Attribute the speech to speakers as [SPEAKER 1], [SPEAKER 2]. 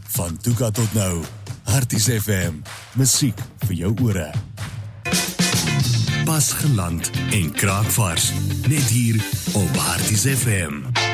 [SPEAKER 1] Van Tuka tot nou, Harties FM, musiek vir jou ore. Pas geland en kraakvars, net hier op Harties FM.